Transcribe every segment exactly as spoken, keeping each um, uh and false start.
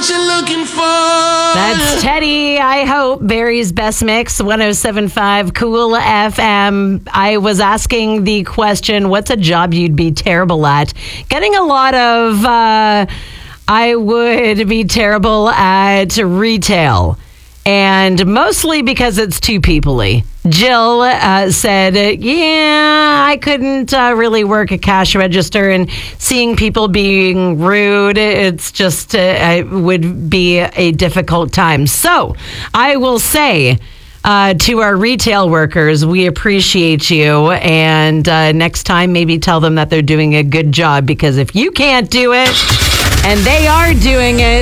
what you're looking for. That's Teddy, I hope. Barry's Best Mix, one oh seven point five Cool F M. I was asking the question, what's a job you'd be terrible at? Getting a lot of, uh, I would be terrible at retail. And mostly because it's too people-y. Jill uh, said, yeah, I couldn't uh, really work a cash register, and seeing people being rude, it's just, uh, it would be a difficult time. So I will say uh, to our retail workers, we appreciate you. And uh, next time, maybe tell them that they're doing a good job, because if you can't do it and they are doing it,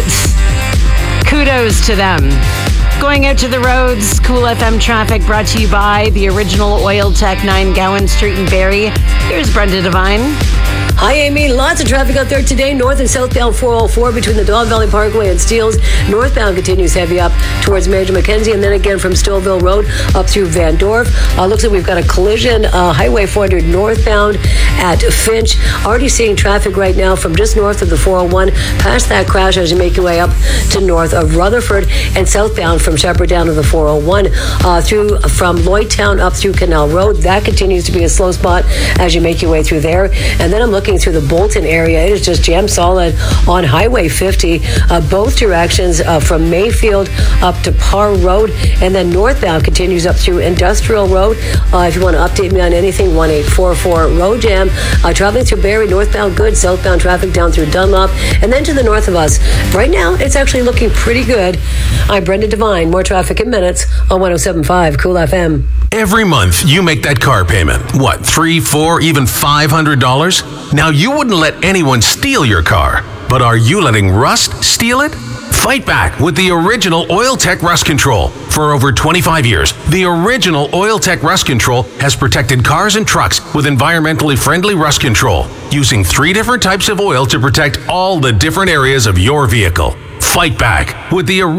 kudos to them. Going out to the roads, Cool F M traffic brought to you by the original Oil Tech, nine Gowan Street in Barrie. Here's Brenda Devine. Hi, Amy. Lots of traffic out there today. North and southbound four oh four between the Don Valley Parkway and Steeles. Northbound continues heavy up towards Major Mackenzie, and then again from Stouffville Road up through Van Dorp. Uh, looks like we've got a collision. Uh, Highway four hundred northbound at Finch. Already seeing traffic right now from just north of the four oh one, past that crash as you make your way up to north of Rutherford, and southbound from Shepherd down to the four oh one, uh, through from Lloydtown up through Canal Road. That continues to be a slow spot as you make your way through there. And then I'm looking through the Bolton area. It is just jam solid on Highway fifty, uh, both directions uh, from Mayfield up to Parr Road, and then northbound continues up through Industrial Road. Uh, if you want to update me on anything, one eight four four road jam. Uh, traveling through Barrie, northbound good, southbound traffic down through Dunlop, and then to the north of us. Right now, it's actually looking pretty good. I'm Brenda Devine. More traffic in minutes on one oh seven point five Cool F M. Every month, you make that car payment. What, three, four, even five hundred dollars? Now, you wouldn't let anyone steal your car, but are you letting rust steal it? Fight back with the original Oil Tech Rust Control. For over twenty-five years, the original Oil Tech Rust Control has protected cars and trucks with environmentally friendly rust control, using three different types of oil to protect all the different areas of your vehicle. Fight back with the original